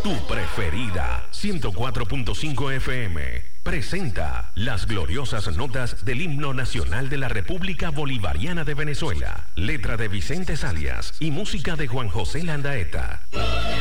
Tu preferida, 104.5 FM, presenta las gloriosas notas del himno nacional de la República Bolivariana de Venezuela. Letra de Vicente Salias y música de Juan José Landaeta.